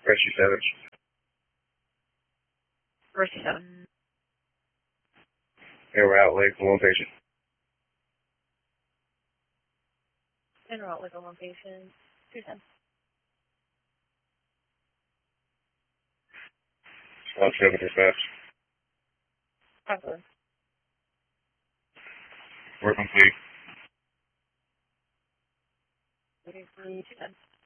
Rescue 7. Rescue 7. Yeah, we're out late for one patient. In route with a location. 210. Squad 7 dispatch. Awesome. We're complete. 210.